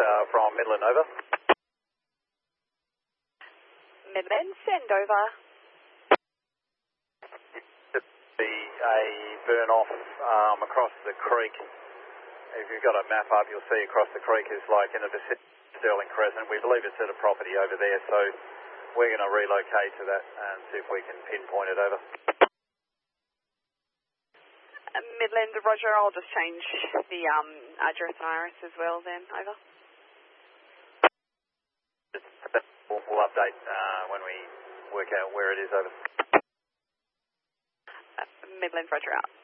from Midland, over. Midland, send over. Be a burn off across the creek. If you've got a map up, you'll see across the creek is like in the vicinity of Sterling Crescent. We believe it's at a property over there, so we're going to relocate to that and see if we can pinpoint it, over. Midland, Roger, I'll just change the address and iris as well then, over. We'll update when we work out where it is, over. Midland, Roger out.